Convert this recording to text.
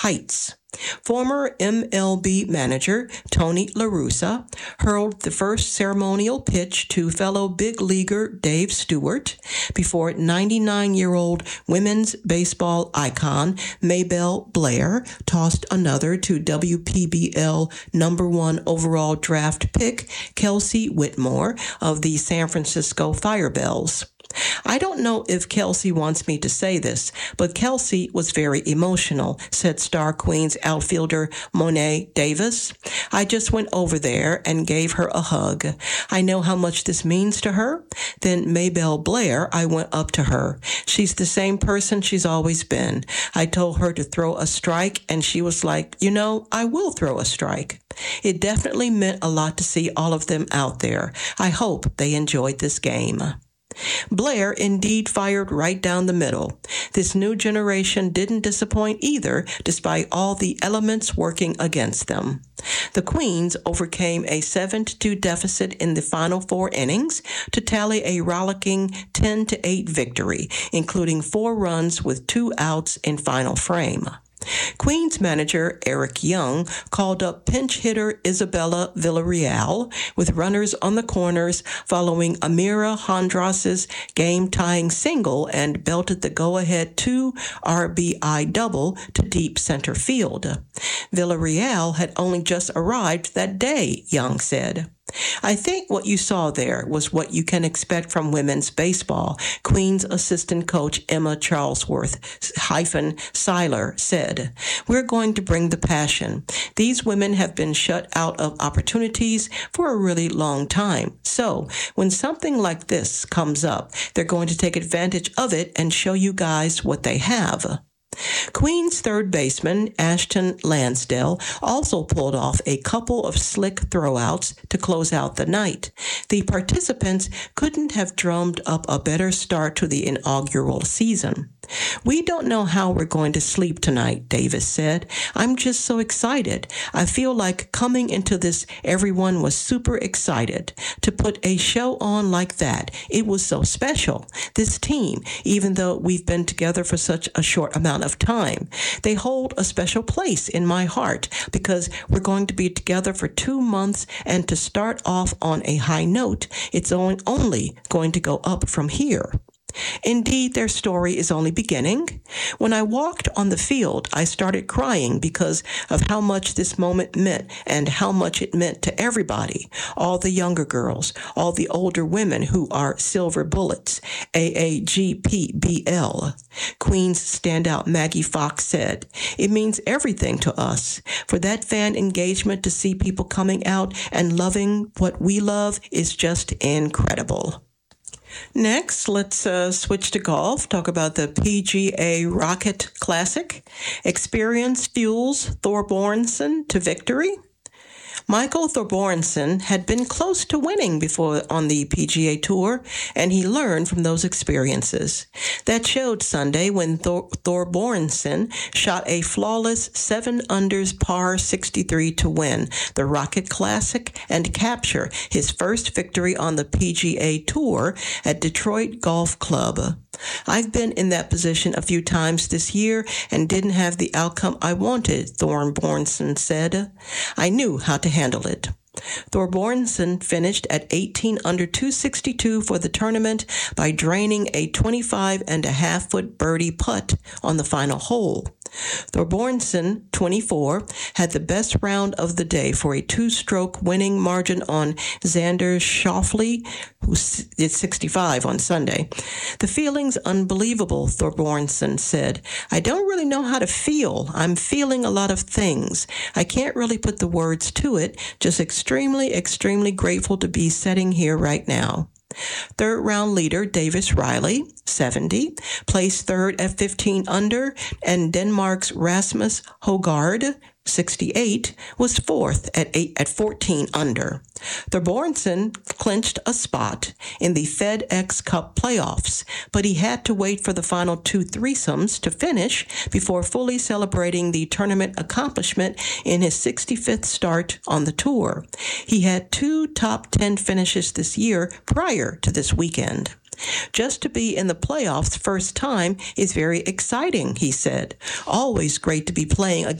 heights. Former MLB manager Tony La Russa hurled the first ceremonial pitch to fellow big leaguer Dave Stewart before 99-year-old women's baseball icon Maybelle Blair tossed another to WPBL number 1 overall draft pick Kelsey Whitmore of the San Francisco Firebells. I don't know if Kelsey wants me to say this, but Kelsey was very emotional, said Star Queens outfielder Mo'ne Davis. I just went over there and gave her a hug. I know how much this means to her. Then Maybelle Blair, I went up to her. She's the same person she's always been. I told her to throw a strike, and she was like, I will throw a strike. It definitely meant a lot to see all of them out there. I hope they enjoyed this game. Blair indeed fired right down the middle. This new generation didn't disappoint either, despite all the elements working against them. The Queens overcame a 7-2 deficit in the final 4 innings to tally a rollicking 10-8 victory, including 4 runs with 2 outs in final frame. Queens manager Eric Young called up pinch hitter Isabella Villarreal with runners on the corners following Amira Hondras's game-tying single and belted the go-ahead 2 RBI double to deep center field. Villarreal had only just arrived that day, Young said. I think what you saw there was what you can expect from women's baseball, Queens assistant coach Emma Charlesworth-Seiler said. We're going to bring the passion. These women have been shut out of opportunities for a really long time. So when something like this comes up, they're going to take advantage of it and show you guys what they have. Queens third baseman Ashton Lansdale also pulled off a couple of slick throwouts to close out the night. The participants couldn't have drummed up a better start to the inaugural season. We don't know how we're going to sleep tonight, Davis said. I'm just so excited. I feel like coming into this, everyone was super excited. To put a show on like that, it was so special. This team, even though we've been together for such a short amount of time, they hold a special place in my heart because we're going to be together for 2 months, and to start off on a high note, it's only going to go up from here. Indeed, their story is only beginning. When I walked on the field, I started crying because of how much this moment meant and how much it meant to everybody, all the younger girls, all the older women who are silver bullets, AAGPBL. Queens standout Maggie Fox said, it means everything to us. For that fan engagement to see people coming out and loving what we love is just incredible. Next, let's switch to golf, talk about the PGA Rocket Classic. Experience fuels Thorbjornsen to victory. Michael Thorbjornsen had been close to winning before on the PGA Tour, and he learned from those experiences. That showed Sunday when Thorbjornsen shot a flawless 7-under par 63 to win the Rocket Classic and capture his first victory on the PGA Tour at Detroit Golf Club. I've been in that position a few times this year and didn't have the outcome I wanted, Thorbjornsen said. I knew how to handle it. Thorbjornsen finished at 18 under 262 for the tournament by draining a 25.5-foot birdie putt on the final hole. Thorbjornsen, 24, had the best round of the day for a 2-stroke winning margin on Xander Schauffele, who did 65 on Sunday. The feeling's unbelievable, Thorbjornsen said. I don't really know how to feel. I'm feeling a lot of things. I can't really put the words to it, just extremely, extremely grateful to be sitting here right now. Third round leader Davis Riley, 70, placed third at 15 under, and Denmark's Rasmus Højgaard, 68, was fourth at 14 under. Thorbjornsen clinched a spot in the FedEx Cup playoffs, but he had to wait for the final 2 threesomes to finish before fully celebrating the tournament accomplishment in his 65th start on the tour. He had 2 top 10 finishes this year prior to this weekend. Just to be in the playoffs first time is very exciting, he said. Always great to be playing